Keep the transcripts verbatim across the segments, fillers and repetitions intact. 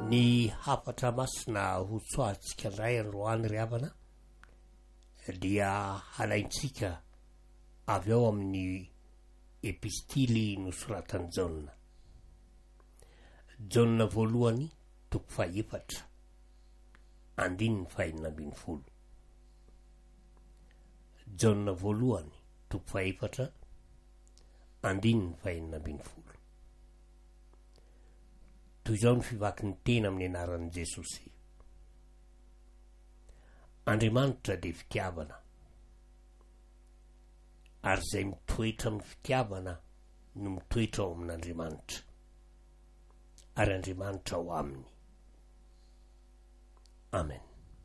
Ny hafatra masina ho tsoahantsika indray androany ry havana dia halaintsika avy ao amin'ny epistily nosoratan'i Jaona. Jaona voalohany toko fahaefatra andininy fahaenina ambin'ny folo. Jaona voalohany toko fahaefatra andininy fahaenina ambin'ny folo. Toy izao ny fivaky ny tena amin'ny anaran'i Jesosy. Andriamanitra dia fitiavana, ary izay mitoetra amin'ny fitiavana no mitoetra ao amin'Andriamanitra, ary Andriamanitra ao aminy. Amen.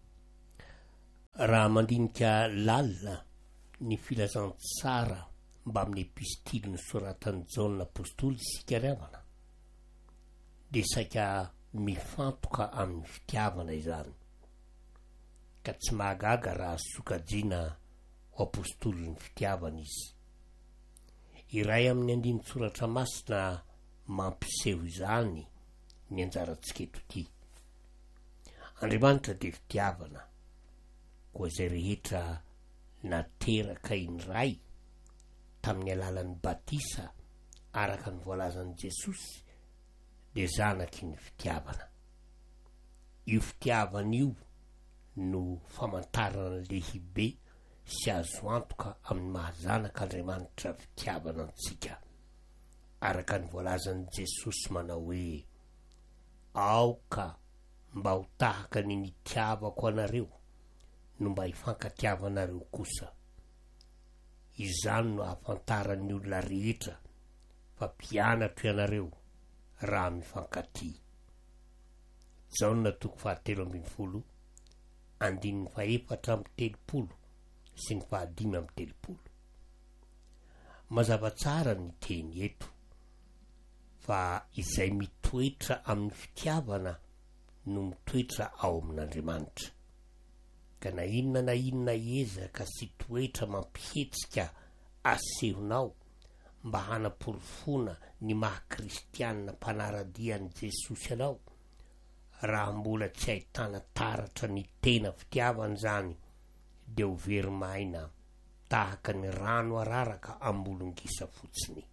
Raha mandinika lalina ny filazantsara mba amin'ny epistily nosoratan'i Jaona apôstôly isika ry havana, dia saika mifantoka amin'ny fitiavana izany, ka tsy mahagaga raha sokajiana ho apôstôly ny fitiavana izy. Iray amin'ny andiny soratra masina mampiseho izany ny anjarantsika eto ity. Andriamanitra dia fitiavana, koa izay rehetra nateraka indray tamin'ny alalan'ny batisa araka ny voalazan'i Jesosy dia zanaky ny fitiavana. Io fitiavana io no famantarana lehibe sy azo antoka amin'ny mahazanak'Andriamanitra fitiavana antsika, araka ny voalazan'i Jesosy manao hoe: aoka mba ho tahaka ny nitiavako anareo no mba hifankatiavanareo kosa. Izany no ahafantaran'ny olona rehetra fa mpianatro ianareo raha mifankaty. Jaona toko fahatelo ambin'ny folo andininy fahaefatra amby telopolo sy ny fahadimy amby telopolo. Mazava tsara ny teny eto fa izay mitoetra amin'ny fitiavana no mitoetra ao amin'Andriamanitra, ka na inona na inona ezaka sy toetra mampihetsika asehonao mba hanaporofona ny maha-kristianina mpanaradian'i Jesosy anao, raha mbola tsy ahitana taratra ny tena fitiavana zany, dia ho verimaina tahaka ny rano araraka ambolongisa fotsiny.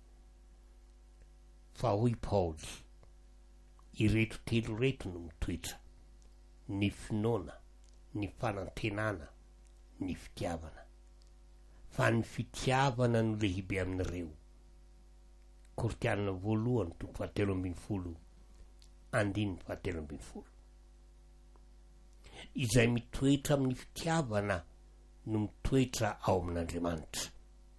Fa hoy Paoly, ireto telo reto no mitoetra: ny finoana, ny fanantenana, ny fitiavana. Fa ny fitiavana no lehibe amin'ireo. Kortianina voalohany toko fahatelo ambin'ny folo andininy fahatelo ambin'ny folo. Izay mitoetra amin'ny fitiavana no mitoetra ao amin'Andriamanitra.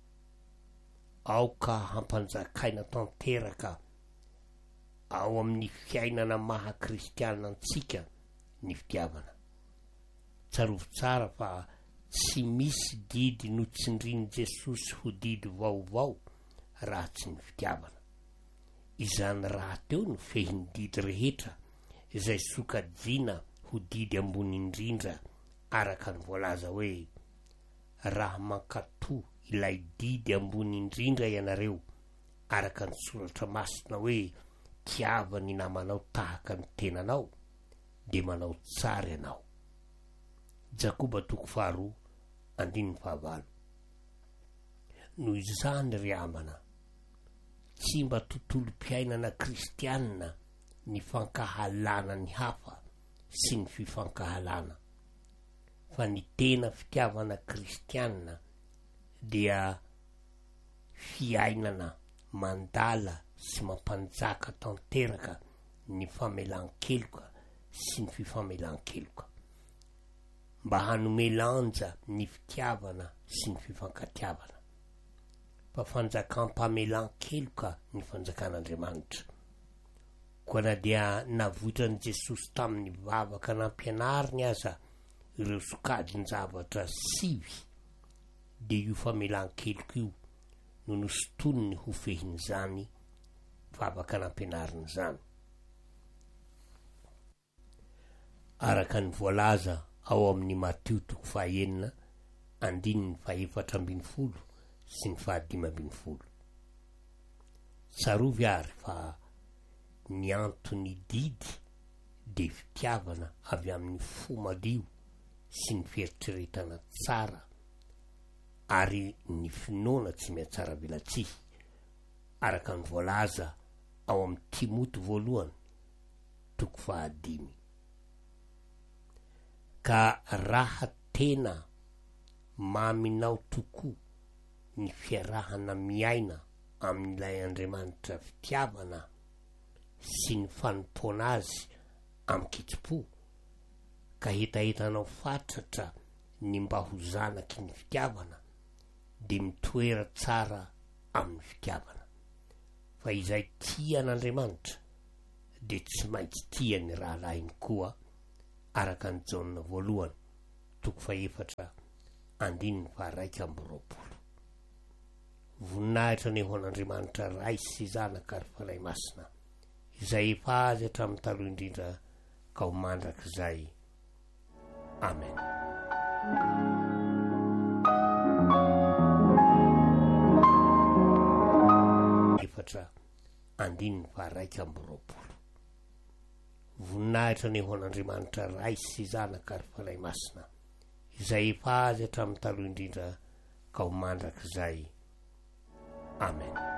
Aoka hampanjakaina tanteraka ao amin'ny fiainana maha-kristianina antsika ny fitiavana. Tsarovo tsara fa tsy misy didy notsindrian'i Jesosy ho didy vaovao raha tsy ny fitiavana. Izany raha teo no fehin'ny didy rehetra izay sokajiana ho didy ambony indrindra, araka ny voalaza hoe: raha mankatoa ilay didy ambony indrindra ianareo, araka ny soratra masina hoe: tiava ny namanao tahaka ny tenanao, dia manao tsara ianao. Jakoba toko faharoa andininy fahavalo. Noho izany ry amana, tsy mba tontolo-piainana kristianina ny fankahalana ny hafa sy ny fifankahalana, fa ny tena fitiavana kristianina dia fiainana mandala sy mampanjaka tanteraka ny famelan-keloka sy ny fifamelan-keloka, mba hanomelanja ny fitiavana sy ny fifankatiavana. Fa fanjakam-pamelan-keloka ny fanjakan'Andriamanitra. Koa na dia navoitran'i Jesosy tamin'ny vavaka nampianariny aza ireo sokajin-javatra sivy, dia io famelan-keloka io no nosontoniny ho fehin'izany vavaka nampianariny zany. Araka ny voalaza ao amin'ny Mateo toko fahaenina andininy fahaefatra ambin'ny folo sy ny fahadimy ambin'ny folo. Tsarovy ary fa ny antony didy de fitiavana avy amin'ny fo madio sy ny fieritreretana tsara ary ny finoana tsy mihatsara velatsihy araka ny voalaza ao amin'ny Timoty voalohany toko fahadimy. Ka raha tena maminao tokoa ny fiarahana miaina amin'ilay Andriamanitra fitiavana sy ny fanompoana azy amin'ny kitsi-po, ka hitahitanao fatratra ny mba ho zanaky ny fitiavana de mitoera tsara amin'ny fitiavana, fa izay tia an'Andriamanitra de tsy maintsy tia ny rahalahiny koa araka ny Jaona voalohany toko faefatra andininy faharaika amby roapolo. Voninahitra ny ho an'Andriamanitra ray sy zanaka ary falay masina izay efa azy hatramin'ny taloha indrindra ka ho mandrak'izay. Amen. Efatra andininy faharaika amby roapolo. Voninahitra ny ho an'Andriamanitra ray sy zanaka ary falay masina izay efa azy hatramin'ny taloha indrindra ka ho mandrak'izay. Amen.